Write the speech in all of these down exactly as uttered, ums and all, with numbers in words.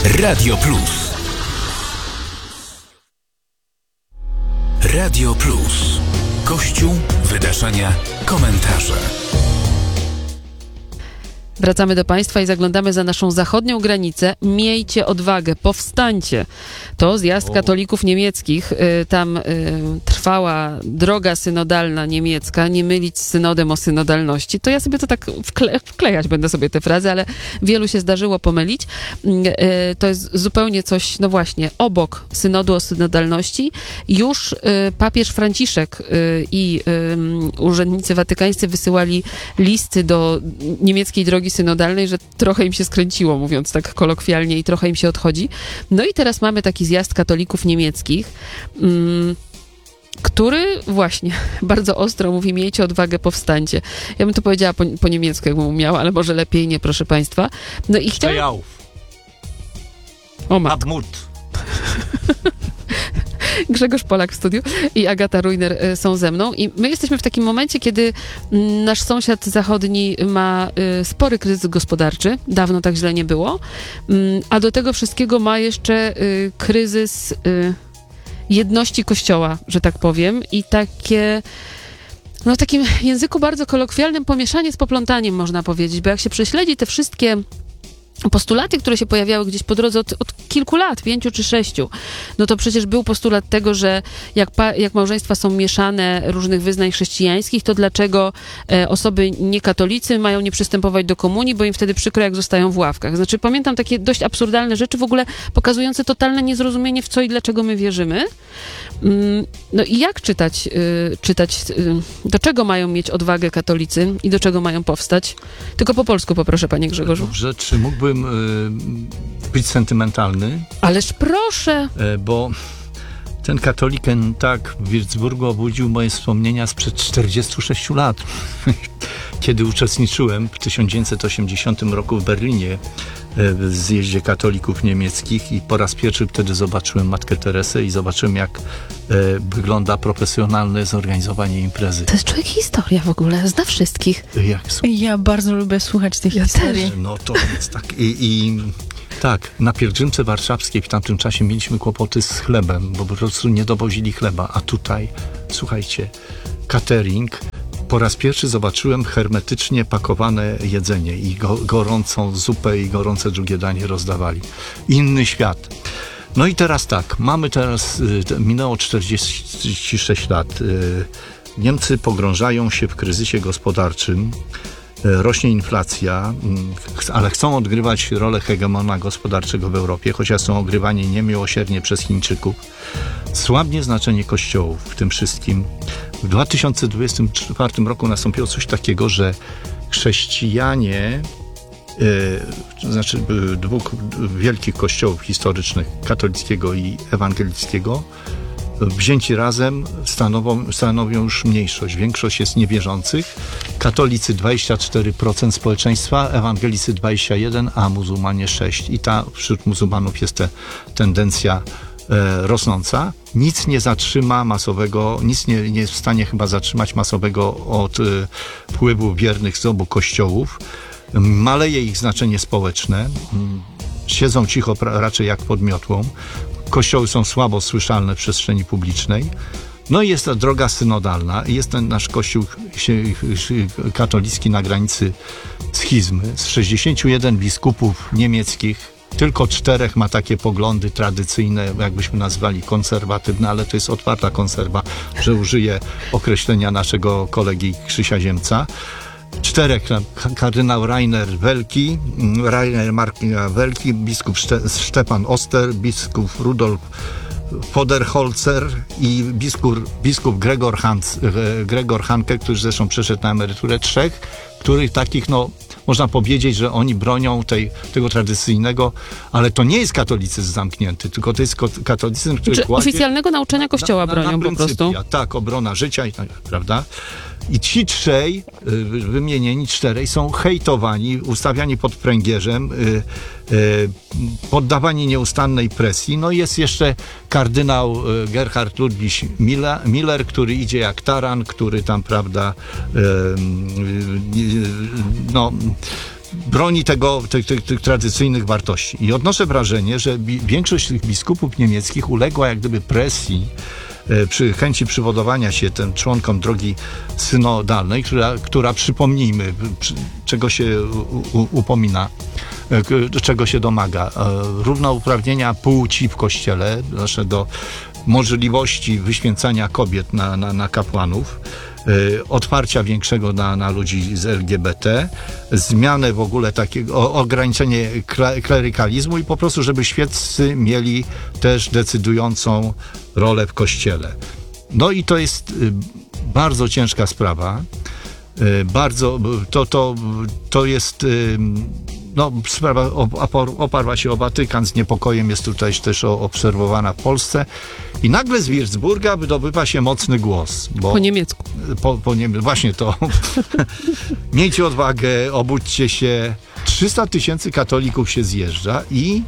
Radio Plus. Radio Plus. Kościół, wydarzenia, komentarze. Wracamy do Państwa i zaglądamy za naszą zachodnią granicę. Miejcie odwagę, powstańcie. To zjazd katolików niemieckich. Tam y, trwała droga synodalna niemiecka, nie mylić z synodem o synodalności. To ja sobie to tak wkle, wklejać będę sobie te frazy, ale wielu się zdarzyło pomylić. Y, to jest zupełnie coś, no właśnie, obok synodu o synodalności. Już y, papież Franciszek y, i y, urzędnicy watykańscy wysyłali listy do niemieckiej drogi synodalnej, że trochę im się skręciło, mówiąc tak kolokwialnie, i trochę im się odchodzi. No i teraz mamy taki zjazd katolików niemieckich, mm, który właśnie bardzo ostro mówi: miejcie odwagę, powstańcie. Ja bym to powiedziała po, po niemiecku, jakbym umiała, ale może lepiej nie, proszę Państwa. No i chciałam... O matko. Mut. Grzegorz Polak w studiu i Agata Rujner są ze mną. I my jesteśmy w takim momencie, kiedy nasz sąsiad zachodni ma spory kryzys gospodarczy. Dawno tak źle nie było. A do tego wszystkiego ma jeszcze kryzys jedności Kościoła, że tak powiem. I takie... No w takim języku bardzo kolokwialnym pomieszanie z poplątaniem, można powiedzieć. Bo jak się prześledzi te wszystkie postulaty, które się pojawiały gdzieś po drodze od, od kilku lat, pięciu czy sześciu, no to przecież był postulat tego, że jak, pa, jak małżeństwa są mieszane różnych wyznań chrześcijańskich, to dlaczego e, osoby niekatolicy mają nie przystępować do komunii, bo im wtedy przykro, jak zostają w ławkach. Znaczy pamiętam takie dość absurdalne rzeczy, w ogóle pokazujące totalne niezrozumienie, w co i dlaczego my wierzymy. Mm, no i jak czytać, y, czytać y, do czego mają mieć odwagę katolicy i do czego mają powstać? Tylko po polsku poproszę, panie Grzegorzu. Dobrze, czy mógłbym y, być sentymentalny? Ależ proszę! Y, bo ten katoliken tak w Würzburgu obudził moje wspomnienia sprzed czterdziestu sześciu lat. Kiedy uczestniczyłem w tysiąc dziewięćset osiemdziesiątym roku w Berlinie w zjeździe katolików niemieckich i po raz pierwszy wtedy zobaczyłem Matkę Teresę i zobaczyłem, jak e, wygląda profesjonalne zorganizowanie imprezy. To jest człowiek historia w ogóle, zna wszystkich. Jak, ja bardzo lubię słuchać tych ja historii. Też. No to jest tak. I, i tak, na pielgrzymce warszawskiej w tamtym czasie mieliśmy kłopoty z chlebem, bo po prostu nie dowozili chleba, a tutaj, słuchajcie, catering. Po raz pierwszy zobaczyłem hermetycznie pakowane jedzenie i go, gorącą zupę i gorące drugie danie rozdawali. Inny świat. No i teraz tak, mamy teraz, minęło czterdzieści sześć lat. Niemcy pogrążają się w kryzysie gospodarczym. Rośnie inflacja, ale chcą odgrywać rolę hegemona gospodarczego w Europie, chociaż są ogrywani niemiłosiernie przez Chińczyków. Słabnie znaczenie kościołów w tym wszystkim. W dwa tysiące dwudziestym czwartym roku nastąpiło coś takiego, że chrześcijanie, yy, to znaczy yy, dwóch wielkich kościołów historycznych, katolickiego i ewangelickiego, wzięci razem stanowią, stanowią już mniejszość. Większość jest niewierzących. Katolicy dwadzieścia cztery procent społeczeństwa, ewangelicy dwadzieścia jeden procent, a muzułmanie sześć procent. I ta wśród muzułmanów jest te, tendencja e, rosnąca. Nic nie zatrzyma masowego, nic nie, nie jest w stanie chyba zatrzymać masowego odpływu wiernych z obu kościołów. Maleje ich znaczenie społeczne. Siedzą cicho pra, raczej jak pod miotłą. Kościoły są słabo słyszalne w przestrzeni publicznej. No i jest ta droga synodalna. Jest ten nasz kościół katolicki na granicy schizmy. Z sześćdziesięciu jeden biskupów niemieckich tylko czterech ma takie poglądy tradycyjne, jakbyśmy nazwali konserwatywne, ale to jest otwarta konserwa, że użyję określenia naszego kolegi Krzysia Ziemca. Czterech, kardynał Rainer Welki, Rainer Mark Welki, biskup Stefan Oster, biskup Rudolf Poderholzer i biskup, biskup Gregor, Hans, Gregor Hanke, który zresztą przeszedł na emeryturę. Trzech, których takich, no, można powiedzieć, że oni bronią tej, tego tradycyjnego, ale to nie jest katolicyzm zamknięty, tylko to jest katolicyzm, który Czy kładzie oficjalnego nauczania Kościoła na, na, bronią na po prostu. Tak, obrona życia, i tak, prawda? I ci trzej, wymienieni czterej, są hejtowani, ustawiani pod pręgierzem, poddawani nieustannej presji. No i jest jeszcze kardynał Gerhard Ludwig Miller, który idzie jak taran, który tam, prawda, no, broni tego, tych, tych, tych tradycyjnych wartości. I odnoszę wrażenie, że bi- większość tych biskupów niemieckich uległa jak gdyby presji e, przy chęci przywodowania się ten członkom drogi synodalnej, która, która przypomnijmy, przy, czego się u, u, upomina, e, k- czego się domaga. E, równouprawnienia płci w Kościele, znaczy do możliwości wyświęcania kobiet na, na, na kapłanów, y, otwarcia większego na, na ludzi z L G B T, zmianę w ogóle takiego, o, ograniczenie kle, klerykalizmu i po prostu, żeby świeccy mieli też decydującą rolę w Kościele. No i to jest y, bardzo ciężka sprawa. Y, bardzo, to, to, to jest... Y, No, sprawa oparła się o Watykan, z niepokojem jest tutaj też obserwowana w Polsce. I nagle z Würzburga wydobywa się mocny głos. Bo, Po niemiecku. Po, po niemiecku. Właśnie to. Miejcie odwagę, obudźcie się. trzysta tysięcy katolików się zjeżdża i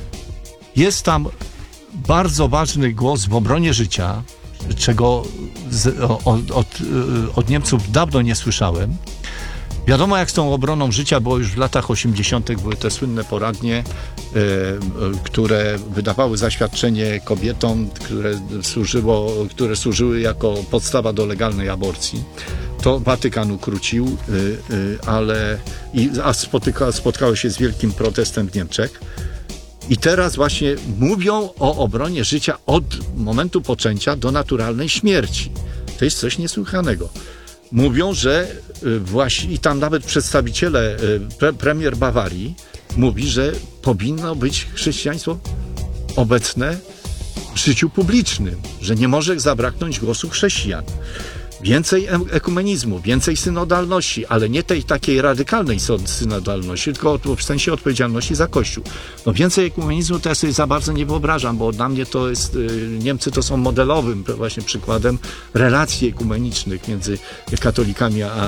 jest tam bardzo ważny głos w obronie życia, czego z, od, od, od Niemców dawno nie słyszałem. Wiadomo, jak z tą obroną życia, bo już w latach osiemdziesiątych były te słynne poradnie, y, y, które wydawały zaświadczenie kobietom, które, służyło, które służyły jako podstawa do legalnej aborcji. To Watykan ukrócił, y, y, ale i, a spotyka, spotkało się z wielkim protestem w Niemczech. I teraz właśnie mówią o obronie życia od momentu poczęcia do naturalnej śmierci. To jest coś niesłychanego. Mówią, że właśnie, i tam nawet przedstawiciele, pre, premier Bawarii mówi, że powinno być chrześcijaństwo obecne w życiu publicznym, że nie może zabraknąć głosu chrześcijan. Więcej ekumenizmu, więcej synodalności, ale nie tej takiej radykalnej synodalności, tylko w sensie odpowiedzialności za Kościół. No więcej ekumenizmu to ja sobie za bardzo nie wyobrażam, bo dla mnie to jest, Niemcy to są modelowym właśnie przykładem relacji ekumenicznych między katolikami a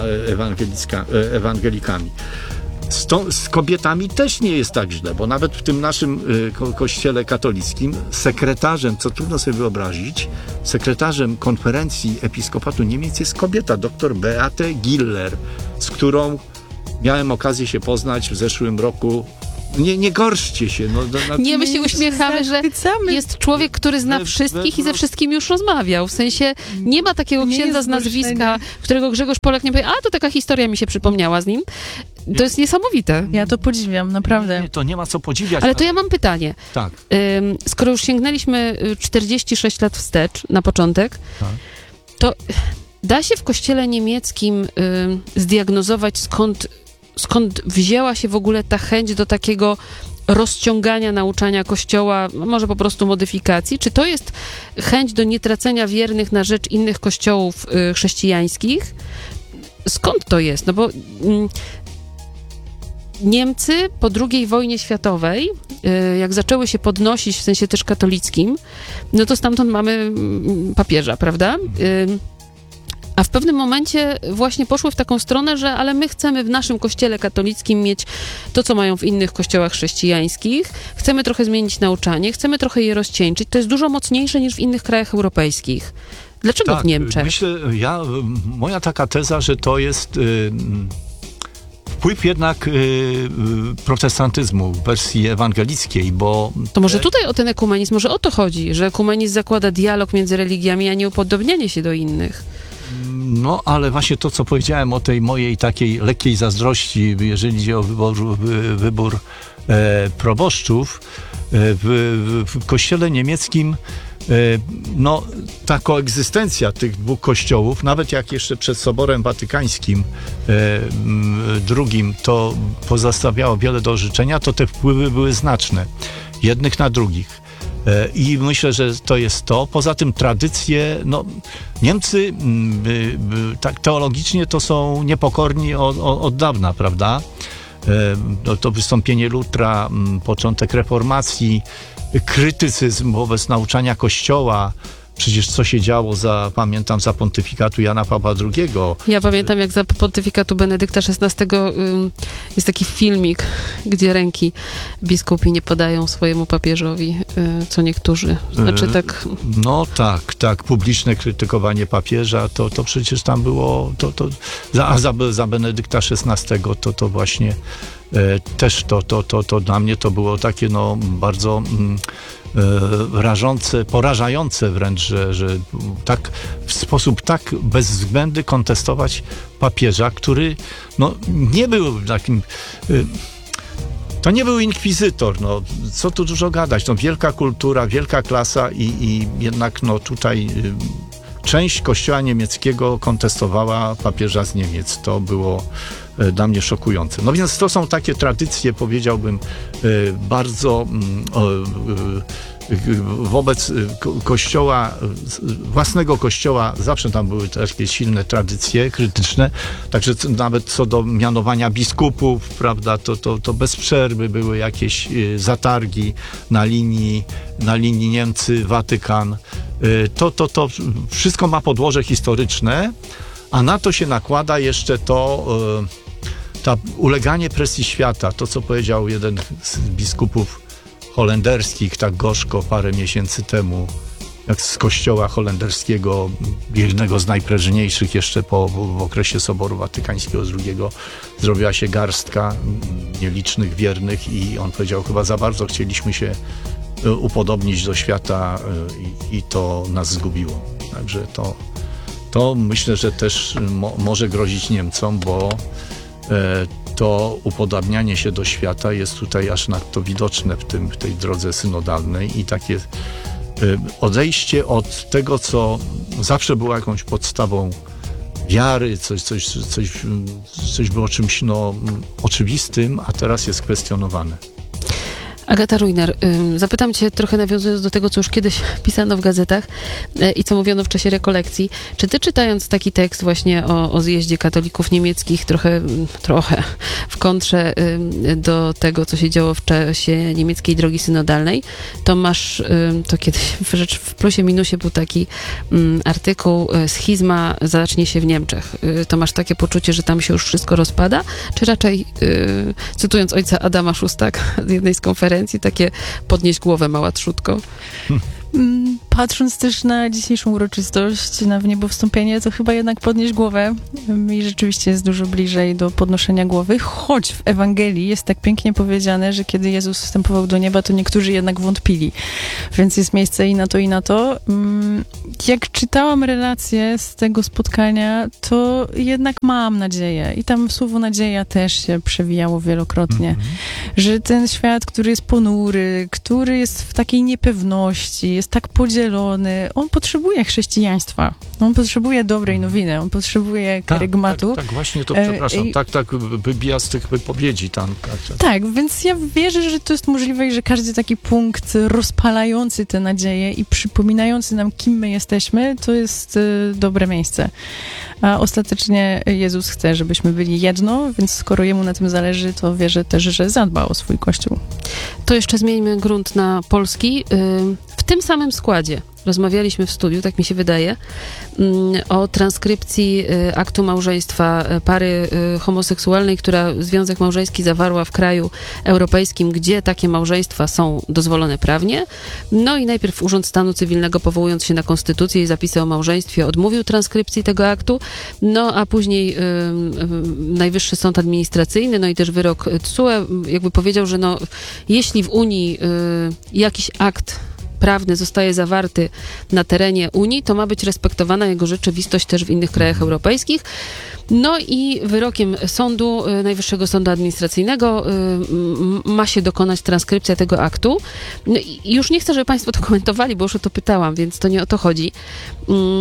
ewangelikami. Z, to, z kobietami też nie jest tak źle, bo nawet w tym naszym y, ko- kościele katolickim sekretarzem, co trudno sobie wyobrazić, sekretarzem konferencji episkopatu Niemiec jest kobieta, dr Beate Giller, z którą miałem okazję się poznać w zeszłym roku. Nie, nie gorszcie się. No, do, na... Nie, my się uśmiechamy, że Zachwycamy. jest człowiek, który zna We- wszystkich i ze we- wszystkimi już rozmawiał. W sensie nie ma takiego Nie księdza jest z nazwiska, zgorszenie. którego Grzegorz Polak nie powie, a to taka historia mi się przypomniała z nim. To jest niesamowite. Ja to podziwiam, naprawdę. Nie, to nie ma co podziwiać. Ale to ja mam pytanie. Tak. Ym, skoro już sięgnęliśmy y, czterdzieści sześć lat wstecz na początek, Tak. to da się w kościele niemieckim y, zdiagnozować, skąd, skąd wzięła się w ogóle ta chęć do takiego rozciągania nauczania Kościoła, może po prostu modyfikacji? Czy to jest chęć do nietracenia wiernych na rzecz innych kościołów y, chrześcijańskich? Skąd to jest? No bo mm, Niemcy po drugiej wojnie światowej, y, jak zaczęły się podnosić w sensie też katolickim, no to stamtąd mamy mm, papieża, prawda? Y, A w pewnym momencie właśnie poszły w taką stronę, że ale my chcemy w naszym kościele katolickim mieć to, co mają w innych kościołach chrześcijańskich. Chcemy trochę zmienić nauczanie, chcemy trochę je rozcieńczyć. To jest dużo mocniejsze niż w innych krajach europejskich. Dlaczego Tak, w Niemczech? Myślę, ja, moja taka teza, że to jest y, wpływ jednak y, y, protestantyzmu w wersji ewangelickiej, bo... To może tutaj o ten ekumenizm, może o to chodzi, że ekumenizm zakłada dialog między religiami, a nie upodobnianie się do innych. No, ale właśnie to, co powiedziałem o tej mojej takiej lekkiej zazdrości, jeżeli idzie o wybór, wy, wybór e, proboszczów, e, w, w, w kościele niemieckim e, no, ta koegzystencja tych dwóch kościołów, nawet jak jeszcze przed Soborem Watykańskim e, m, drugim to pozostawiało wiele do życzenia, to te wpływy były znaczne, jednych na drugich. I myślę, że to jest to. Poza tym tradycje, no Niemcy y, y, tak teologicznie to są niepokorni od, od, od dawna, prawda? Y, to wystąpienie Lutra, y, początek reformacji, krytycyzm wobec nauczania Kościoła, Przecież co się działo za, pamiętam, za pontyfikatu Jana Pawła drugiego. Ja pamiętam, jak za pontyfikatu Benedykta szesnastego ym, jest taki filmik, gdzie ręki biskupi nie podają swojemu papieżowi, y, co niektórzy. Znaczy tak... No tak, tak, publiczne krytykowanie papieża, to, to przecież tam było, to, to, za, a za, za Benedykta szesnastego to, to właśnie e, też to, to, to, to dla mnie to było takie no bardzo mm, e, rażące, porażające wręcz, że, że tak w sposób tak bezwzględny kontestować papieża, który no nie był takim... E, To nie był inkwizytor, no, co tu dużo gadać, no, wielka kultura, wielka klasa i, i jednak no, tutaj y, część kościoła niemieckiego kontestowała papieża z Niemiec. To było y, dla mnie szokujące. No więc to są takie tradycje, powiedziałbym, y, bardzo y, y, wobec kościoła, własnego kościoła, zawsze tam były takie silne tradycje krytyczne, także nawet co do mianowania biskupów, prawda, to, to, to bez przerwy były jakieś zatargi na linii, na linii Niemcy-Watykan. To, to, to wszystko ma podłoże historyczne, a na to się nakłada jeszcze to ta uleganie presji świata, to co powiedział jeden z biskupów holenderskich tak gorzko parę miesięcy temu, jak z kościoła holenderskiego, jednego z najprężniejszych jeszcze po, w okresie Soboru Watykańskiego drugiego, zrobiła się garstka nielicznych wiernych i on powiedział, chyba za bardzo chcieliśmy się upodobnić do świata i, i to nas zgubiło. Także to, to myślę, że też mo, może grozić Niemcom, bo e, to upodabnianie się do świata jest tutaj aż nadto widoczne w, tym, w tej drodze synodalnej i takie odejście od tego, co zawsze było jakąś podstawą wiary, coś, coś, coś, coś było czymś no, oczywistym, a teraz jest kwestionowane. Agata Rujner, zapytam cię, trochę nawiązując do tego, co już kiedyś pisano w gazetach i co mówiono w czasie rekolekcji. Czy ty, czytając taki tekst właśnie o, o zjeździe katolików niemieckich, trochę, trochę w kontrze do tego, co się działo w czasie niemieckiej drogi synodalnej, to masz, to kiedyś w, rzecz, w plusie minusie był taki artykuł, schizma zacznie się w Niemczech. To masz takie poczucie, że tam się już wszystko rozpada? Czy raczej, cytując ojca Adama Szóstak z jednej z konferencji, takie podnieść głowę, mała trzutko? Patrząc też na dzisiejszą uroczystość, na wniebowstąpienie, to chyba jednak podnieść głowę i rzeczywiście jest dużo bliżej do podnoszenia głowy, choć w Ewangelii jest tak pięknie powiedziane, że kiedy Jezus wstępował do nieba, to niektórzy jednak wątpili, więc jest miejsce i na to, i na to. Jak czytałam relacje z tego spotkania, to jednak mam nadzieję i tam słowo nadzieja też się przewijało wielokrotnie, mm-hmm. że ten świat, który jest ponury, który jest w takiej niepewności, jest tak podzielony, on potrzebuje chrześcijaństwa. On potrzebuje dobrej nowiny, on potrzebuje karygmatu. Tak, tak, tak, właśnie to, przepraszam, e, tak, tak wybija z tych wypowiedzi tam. Tak, tak. tak, więc ja wierzę, że to jest możliwe i że każdy taki punkt rozpalający te nadzieje i przypominający nam, kim my jesteśmy, to jest y, dobre miejsce. A ostatecznie Jezus chce, żebyśmy byli jedno, więc skoro Jemu na tym zależy, to wierzę też, że zadba o swój Kościół. To jeszcze zmieńmy grunt na polski. W tym samym składzie rozmawialiśmy w studiu, tak mi się wydaje, o transkrypcji aktu małżeństwa pary homoseksualnej, która związek małżeński zawarła w kraju europejskim, gdzie takie małżeństwa są dozwolone prawnie. No i najpierw Urząd Stanu Cywilnego, powołując się na konstytucję i zapisy o małżeństwie, odmówił transkrypcji tego aktu, no a później y, y, Najwyższy Sąd Administracyjny, no i też wyrok T S U E jakby powiedział, że no, jeśli w Unii y, jakiś akt prawny zostaje zawarty na terenie Unii, to ma być respektowana jego rzeczywistość też w innych krajach europejskich. No i wyrokiem sądu, Najwyższego Sądu Administracyjnego ma się dokonać transkrypcja tego aktu. No i już nie chcę, żeby państwo to komentowali, bo już o to pytałam, więc to nie o to chodzi.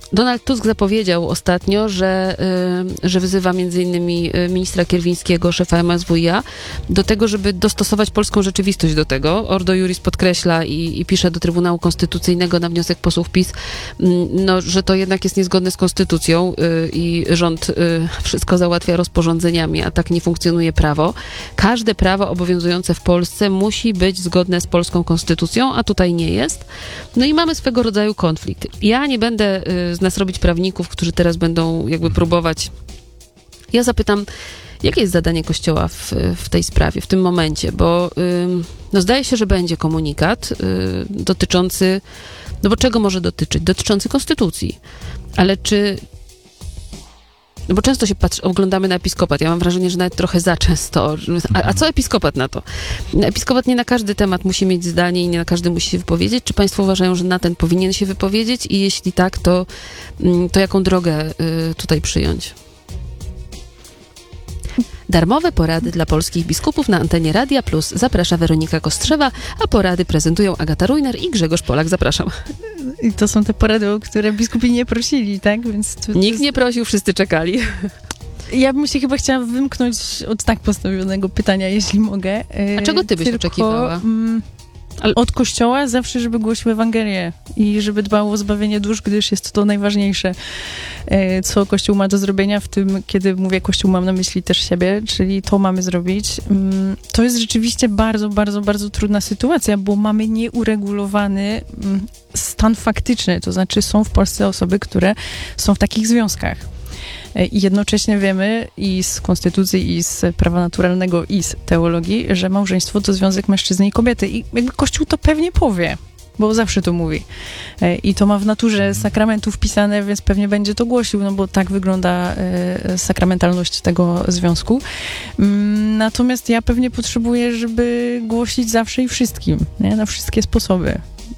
Donald Tusk zapowiedział ostatnio, że, y, że wyzywa między innymi y, ministra Kierwińskiego, szefa M S W i a, do tego, żeby dostosować polską rzeczywistość do tego. Ordo Iuris podkreśla i, i pisze do Trybunału Konstytucyjnego na wniosek posłów PiS, y, no, że to jednak jest niezgodne z konstytucją y, i rząd y, wszystko załatwia rozporządzeniami, a tak nie funkcjonuje prawo. Każde prawo obowiązujące w Polsce musi być zgodne z polską konstytucją, a tutaj nie jest. No i mamy swego rodzaju konflikt. Ja nie będę y, z nas robić prawników, którzy teraz będą jakby próbować. Ja zapytam, jakie jest zadanie Kościoła w, w tej sprawie, w tym momencie, bo y, no zdaje się, że będzie komunikat y, dotyczący, no bo czego może dotyczyć? Dotyczący konstytucji. Ale czy no bo często się patrzy, oglądamy na episkopat. Ja mam wrażenie, że nawet trochę za często. A, a co episkopat na to? Episkopat nie na każdy temat musi mieć zdanie i nie na każdy musi się wypowiedzieć. Czy państwo uważają, że na ten powinien się wypowiedzieć? I jeśli tak, to, to jaką drogę y, tutaj przyjąć? Darmowe porady dla polskich biskupów na antenie Radia Plus. Zaprasza Weronika Kostrzewa, a porady prezentują Agata Rujner i Grzegorz Polak. Zapraszam. I to są te porady, o które biskupi nie prosili, tak? Więc to, to Nikt jest... nie prosił, wszyscy czekali. Ja bym się chyba chciała wymknąć od tak postawionego pytania, jeśli mogę. A czego ty byś Tylko, oczekiwała? Mm, od Kościoła zawsze, żeby głosił Ewangelię i żeby dbał o zbawienie dusz, gdyż jest to najważniejsze, co Kościół ma do zrobienia. W tym, kiedy mówię Kościół, mam na myśli też siebie, czyli to mamy zrobić. To jest rzeczywiście bardzo, bardzo, bardzo trudna sytuacja, bo mamy nieuregulowany stan faktyczny, to znaczy są w Polsce osoby, które są w takich związkach. I jednocześnie wiemy i z konstytucji, i z prawa naturalnego, i z teologii, że małżeństwo to związek mężczyzny i kobiety. I jakby Kościół to pewnie powie, bo zawsze to mówi. I to ma w naturze sakramentu wpisane, więc pewnie będzie to głosił, no bo tak wygląda sakramentalność tego związku. Natomiast ja pewnie potrzebuję, żeby głosić zawsze i wszystkim, nie? Na wszystkie sposoby.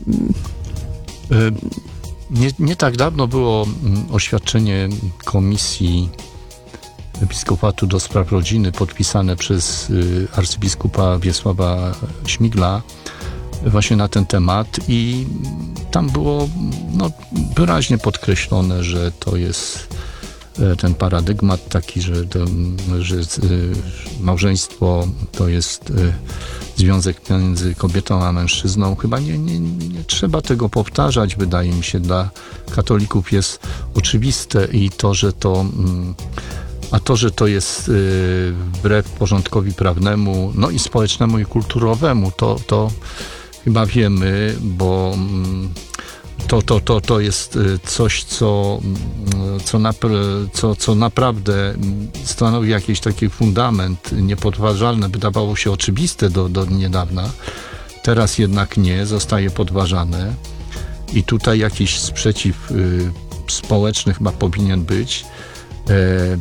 Y- Nie, nie tak dawno było oświadczenie Komisji Episkopatu do Spraw Rodziny podpisane przez y, arcybiskupa Wiesława Śmigla właśnie na ten temat i tam było no, wyraźnie podkreślone, że to jest y, ten paradygmat taki, że, to, że y, małżeństwo to jest y, związek między kobietą a mężczyzną. Chyba nie, nie, nie trzeba tego powtarzać, wydaje mi się, dla katolików jest oczywiste i to, że to a to, że to jest wbrew porządkowi prawnemu, no i społecznemu i kulturowemu, to, to chyba wiemy, bo to, to, to, to jest coś, co, co, napr- co, co naprawdę stanowi jakiś taki fundament niepodważalny. Wydawało się oczywiste do, do niedawna. Teraz jednak nie, zostaje podważane. I tutaj jakiś sprzeciw y, społeczny chyba powinien być. E,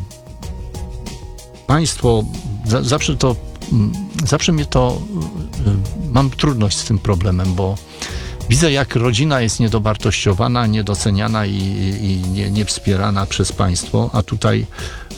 państwo, za, zawsze to, zawsze mnie to, y, mam trudność z tym problemem, bo widzę, jak rodzina jest niedowartościowana, niedoceniana i, i nie, nie wspierana przez państwo, a tutaj